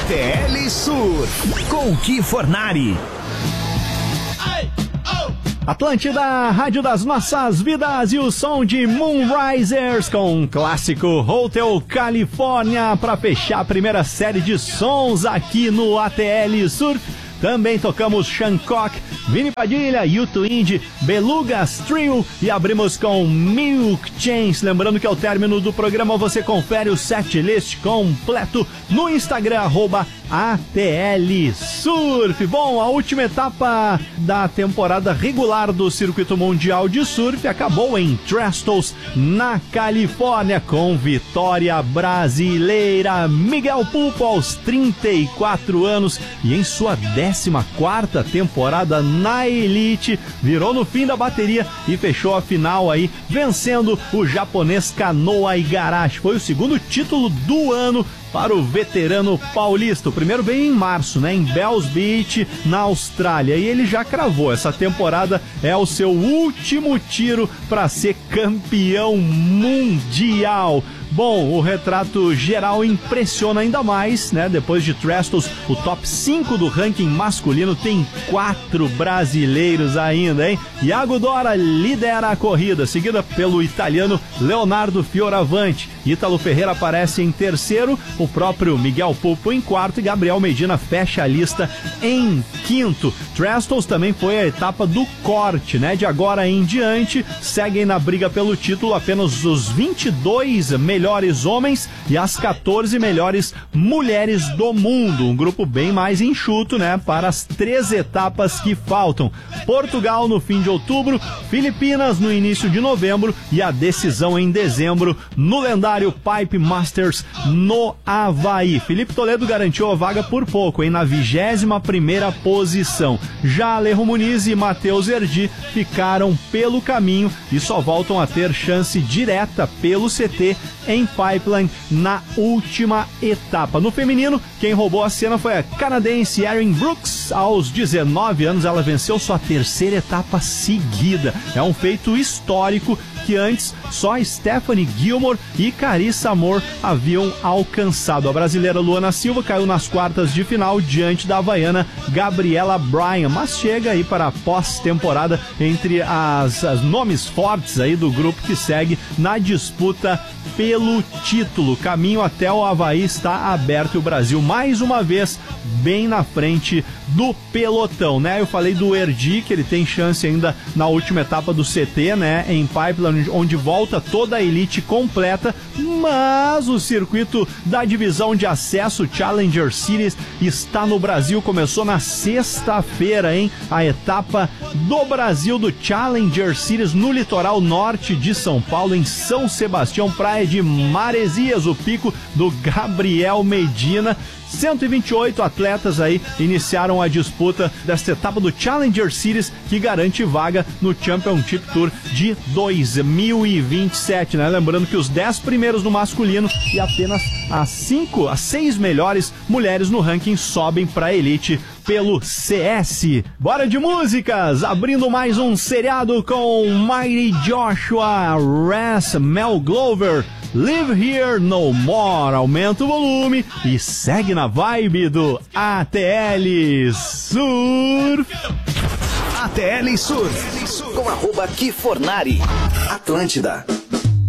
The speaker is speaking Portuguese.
ATL Surf, com Ki Fornari. Atlântida, rádio das nossas vidas, e o som de Moonrisers com o clássico Hotel California para fechar a primeira série de sons aqui no ATL Surf. Também tocamos Shancock, Vini Padilha, U2 Indie, Belugas Trio e abrimos com Milk Chains. Lembrando que ao término do programa você confere o setlist completo no Instagram, @ATL Surf. Bom, a última etapa da temporada regular do Circuito Mundial de Surf acabou em Trestles, na Califórnia, com vitória brasileira. Miguel Pupo, aos 34 anos e em sua 14ª temporada na Elite, virou no fim da bateria e fechou a final aí, vencendo o japonês Kanoa Igarashi. Foi o segundo título do ano para o veterano paulista. O primeiro veio em março, né, em Bells Beach, na Austrália, e ele já cravou: essa temporada é o seu último tiro para ser campeão mundial. Bom, o retrato geral impressiona ainda mais, né? Depois de Trestles, o top 5 do ranking masculino tem 4 brasileiros ainda, hein? Iago Dora lidera a corrida, seguida pelo italiano Leonardo Fioravanti. Ítalo Ferreira aparece em terceiro, o próprio Miguel Pupo em quarto e Gabriel Medina fecha a lista em quinto. Trestles também foi a etapa do corte, né? De agora em diante, seguem na briga pelo título apenas os 22 melhores homens e as 14 melhores mulheres do mundo. Um grupo bem mais enxuto, né? Para as 3 etapas que faltam. Portugal no fim de outubro, Filipinas no início de novembro e a decisão em dezembro no lendário Pipe Masters no Havaí. Felipe Toledo garantiu a vaga por pouco, hein? Na 21ª posição. Já Alejo Muniz e Matheus Erdi ficaram pelo caminho e só voltam a ter chance direta pelo CT em Pipeline na última etapa. No feminino, quem roubou a cena foi a canadense Erin Brooks. Aos 19 anos, ela venceu sua 3ª etapa seguida. É um feito histórico que antes só Stephanie Gilmore e Carissa Moore haviam alcançado. A brasileira Luana Silva caiu nas quartas de final diante da havaiana Gabriela Bryan, mas chega aí para a pós-temporada entre as nomes fortes aí do grupo que segue na disputa pelo título. Caminho até o Havaí está aberto e o Brasil mais uma vez bem na frente do pelotão, né? Eu falei do Erdi, que ele tem chance ainda na última etapa do CT, né? Em Pipeline, onde volta toda a elite completa, mas o circuito da divisão de acesso Challenger Series está no Brasil. Começou na sexta-feira, hein? A etapa do Brasil do Challenger Series no litoral norte de São Paulo, em São Sebastião, praia de Maresias, o pico do Gabriel Medina. 128 atletas aí iniciaram a disputa desta etapa do Challenger Series, que garante vaga no Championship Tour de 2027, né? Lembrando que os 10 primeiros no masculino e apenas as 6 melhores mulheres no ranking sobem para a elite pelo CS. Bora de músicas, abrindo mais um seriado com Mighty Joshua, Ras, Mel Glover, Live Here No More. Aumenta o volume e segue na vibe do ATL Surf. ATL Surf, com @Ki Fornari. Atlântida.